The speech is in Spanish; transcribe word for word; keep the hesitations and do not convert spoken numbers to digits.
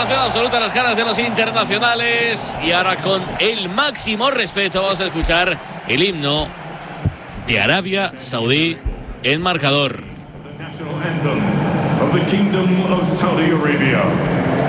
admiración absoluta a las caras de los internacionales. Y ahora, con el máximo respeto, vamos a escuchar el himno de Arabia Saudí en marcador. The national anthem of the Kingdom of Saudi Arabia.